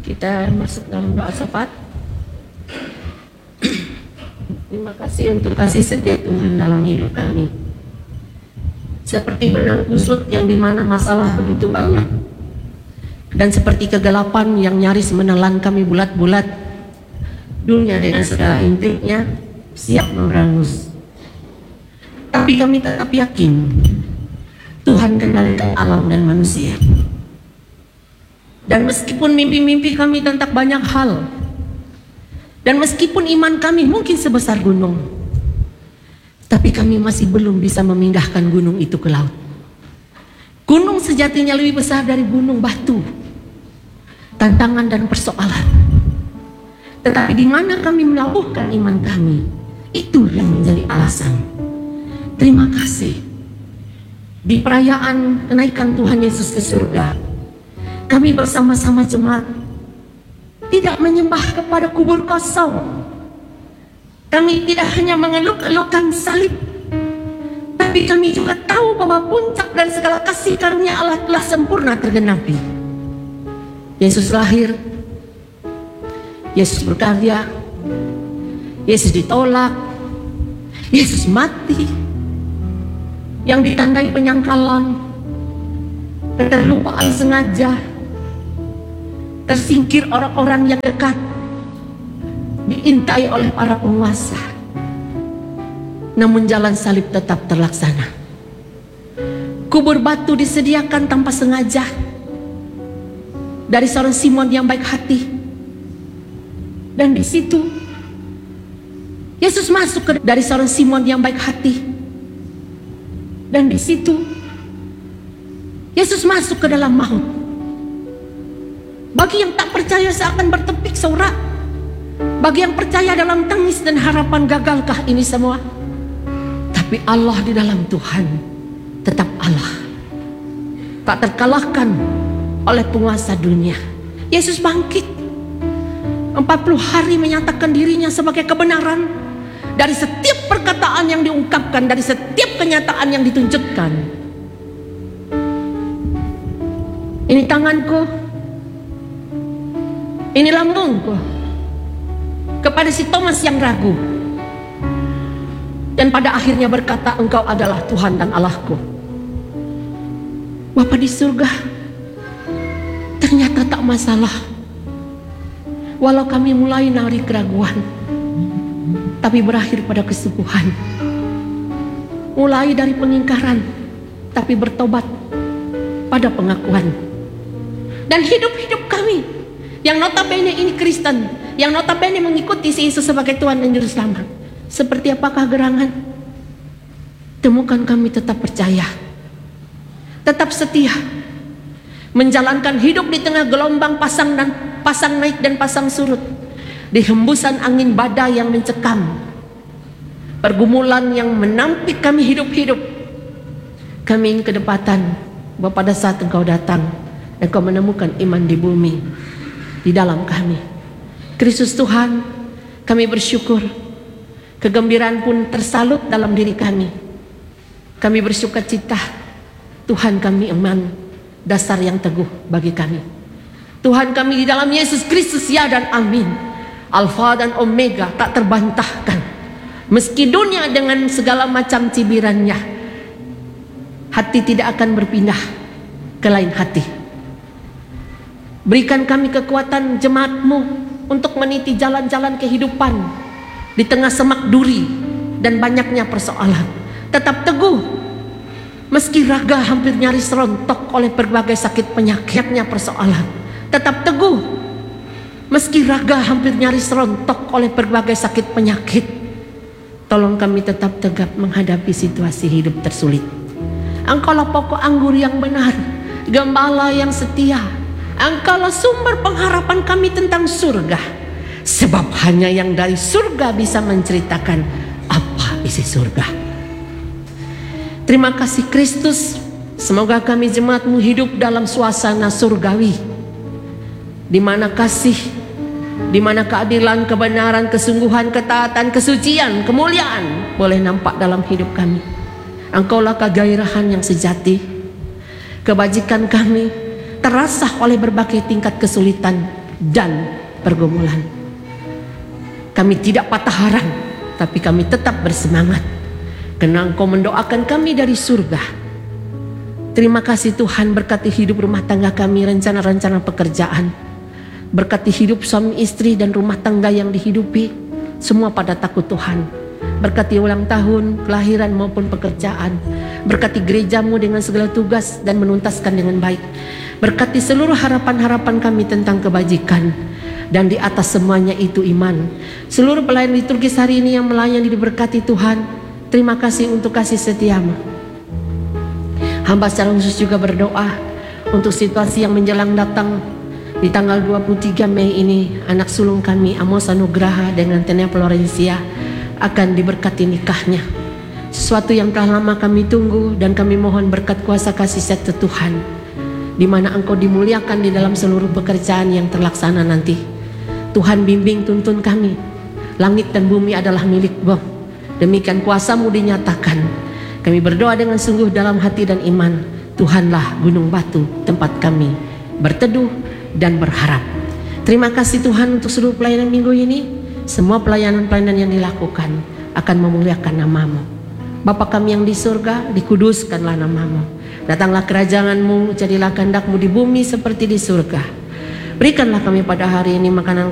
Kita masuk dalam doa syafaat. Terima kasih untuk kasih setia Tuhan dalam hidup kami. Seperti benang kusut yang dimana masalah begitu banyak, dan seperti kegelapan yang nyaris menelan kami bulat-bulat, dunia dengan segala intriknya siap memberangus. Tapi kami tetap yakin Tuhan kendalikan alam dan manusia. Dan meskipun mimpi-mimpi kami tentang banyak hal, dan meskipun iman kami mungkin sebesar gunung, tapi kami masih belum bisa memindahkan gunung itu ke laut. Gunung sejatinya lebih besar dari gunung batu, tantangan dan persoalan. Tetapi di mana kami melabuhkan iman kami, itu yang menjadi alasan. Terima kasih. Di perayaan kenaikan Tuhan Yesus ke surga, kami bersama-sama jemaat tidak menyembah kepada kubur kosong. Kami tidak hanya mengeluk-elukkan salib, tapi kami juga tahu bahwa puncak dari segala kasih karunia Allah telah sempurna tergenapi. Yesus lahir, Yesus berkarya, Yesus ditolak, Yesus mati, yang ditandai penyangkalan, keterlupaan sengaja, tersingkir orang-orang yang dekat, diintai oleh para penguasa. Namun jalan salib tetap terlaksana. Kubur batu disediakan tanpa sengaja dari seorang Simon yang baik hati. Dan di situ Yesus masuk dari seorang Simon yang baik hati. Dan di situ Yesus masuk ke dalam maut. Bagi yang tak percaya seakan bertepik sorak. Bagi yang percaya dalam tangis dan harapan, gagalkah ini semua? Tapi Allah di dalam Tuhan tetap Allah, tak terkalahkan oleh penguasa dunia. Yesus bangkit, 40 hari menyatakan dirinya sebagai kebenaran dari setiap perkataan yang diungkapkan, dari setiap kenyataan yang ditunjukkan. Ini tanganku, ini lambungku. Kepada si Thomas yang ragu, dan pada akhirnya berkata, Engkau adalah Tuhan dan Allahku. Bapa di surga, ternyata tak masalah walau kami mulai narik keraguan, tapi berakhir pada kesembuhan. Mulai dari pengingkaran, tapi bertobat pada pengakuan. Dan hidup-hidup kami yang notabene ini Kristen, yang notabene mengikuti si Yesus sebagai Tuhan dan Juru Selamat, seperti apakah gerangan? Temukan kami tetap percaya, tetap setia, menjalankan hidup di tengah gelombang pasang naik dan pasang surut, di hembusan angin badai yang mencekam, pergumulan yang menampik kami hidup-hidup. Kami ingin kedapatan bahwa pada saat Engkau datang, Engkau menemukan iman di bumi, di dalam kami. Kristus Tuhan, kami bersyukur. Kegembiraan pun tersalut dalam diri kami. Kami bersuka cita. Tuhan kami iman, dasar yang teguh bagi kami. Tuhan kami di dalam Yesus Kristus, ya dan amin. Alfa dan Omega, tak terbantahkan. Meski dunia dengan segala macam cibirannya, hati tidak akan berpindah ke lain hati. Berikan kami kekuatan jemaat-Mu untuk meniti jalan-jalan kehidupan di tengah semak duri dan banyaknya persoalan. Tetap teguh meski raga hampir nyaris rontok oleh berbagai sakit penyakitnya persoalan. Tetap teguh meski raga hampir nyaris rontok oleh berbagai sakit penyakit. Tolong kami tetap tegap menghadapi situasi hidup tersulit. Engkaulah pokok anggur yang benar, gembala yang setia. Engkaulah sumber pengharapan kami tentang surga. Sebab hanya yang dari surga bisa menceritakan apa isi surga. Terima kasih Kristus. Semoga kami jemaat-Mu hidup dalam suasana surgawi, di mana kasih, di mana keadilan, kebenaran, kesungguhan, ketaatan, kesucian, kemuliaan boleh nampak dalam hidup kami. Engkaulah kegairahan yang sejati. Kebajikan kami terasah oleh berbagai tingkat kesulitan, dan pergumulan. Kami tidak patah arang, tapi kami tetap bersemangat karena Engkau mendoakan kami dari surga. Terima kasih Tuhan, berkati hidup rumah tangga kami, rencana-rencana pekerjaan. Berkati hidup suami istri dan rumah tangga yang dihidupi, semua pada takut Tuhan. Berkati ulang tahun, kelahiran maupun pekerjaan. Berkati gerejamu dengan segala tugas dan menuntaskan dengan baik. Berkati seluruh harapan-harapan kami tentang kebajikan. Dan di atas semuanya itu iman. Seluruh pelayan liturgis hari ini yang melayani diberkati Tuhan. Terima kasih untuk kasih setiamu. Hamba secara khusus juga berdoa untuk situasi yang menjelang datang. Di tanggal 23 Mei ini, anak sulung kami Amos Anugraha dengan Tenia Florencia akan diberkati nikahnya. Sesuatu yang telah lama kami tunggu, dan kami mohon berkat kuasa kasih setia Tuhan, di mana Engkau dimuliakan di dalam seluruh pekerjaan yang terlaksana nanti. Tuhan bimbing tuntun kami. Langit dan bumi adalah milik-Mu. Demikian kuasa-Mu dinyatakan. Kami berdoa dengan sungguh dalam hati dan iman. Tuhanlah gunung batu tempat kami berteduh dan berharap. Terima kasih Tuhan untuk seluruh pelayanan minggu ini. Semua pelayanan-pelayanan yang dilakukan akan memuliakan nama-Mu. Bapa kami yang di surga, dikuduskanlah nama-Mu. Datanglah kerajaan-Mu, jadilah kehendak-Mu di bumi seperti di surga. Berikanlah kami pada hari ini makanan